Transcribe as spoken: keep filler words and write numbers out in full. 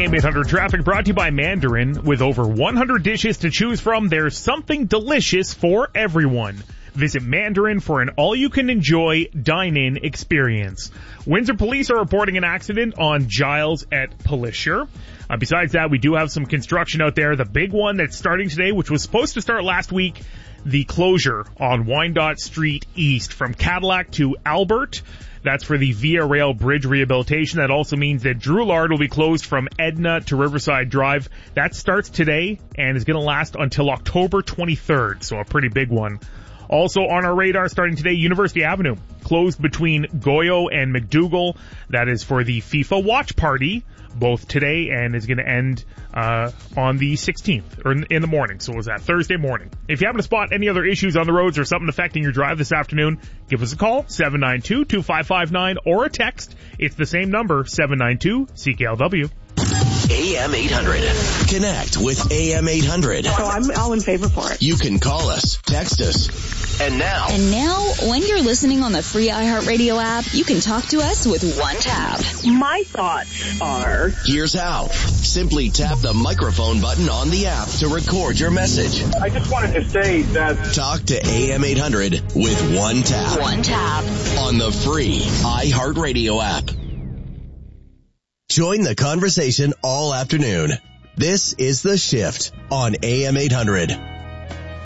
A M eight hundred traffic brought to you by Mandarin. With over one hundred dishes to choose from, there's something delicious for everyone. Visit Mandarin for an all-you-can-enjoy dine-in experience. Windsor police are reporting an accident on Giles at Palliser. Uh, besides that, we do have some construction out there. The big one that's starting today, which was supposed to start last week, the closure on Wyandotte Street East from Cadillac to Albert. That's for the Via Rail Bridge rehabilitation. That also means that Drouillard will be closed from Edna to Riverside Drive. That starts today and is going to last until October twenty-third, so a pretty big one. Also on our radar starting today, University Avenue, closed between Goyo and McDougall. That is for the FIFA watch party, both today and is going to end uh on the sixteenth, or in, in the morning. So it was that Thursday morning. If you happen to spot any other issues on the roads or something affecting your drive this afternoon, give us a call, seven nine two, two five five nine, or a text. It's the same number, seven nine two C K L W. A M eight hundred. Connect with A M eight hundred. So I'm all in favor for it. You can call us, text us. And now. And now, when you're listening on the free iHeartRadio app, you can talk to us with one tap. My thoughts are... Here's how. Simply tap the microphone button on the app to record your message. I just wanted to say that... Talk to A M eight hundred with one tap. One tap. On the free iHeartRadio app. Join the conversation all afternoon. This is The Shift on A M eight hundred.